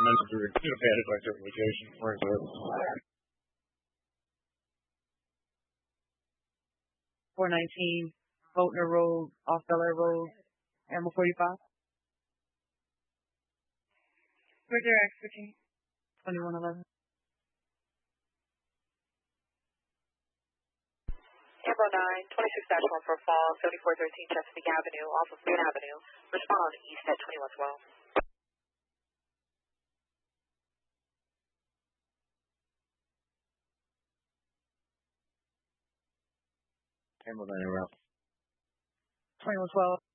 mandatory certification. Where's it? 419 Boatner Road, off Bel Air Road, Animal 45. Where's your expertise? 2111. Amber 9, 26-1 for fall, 7413 Chesapeake Avenue, off of Main Avenue. Respond east at 2112. Amber 9 around. 2112.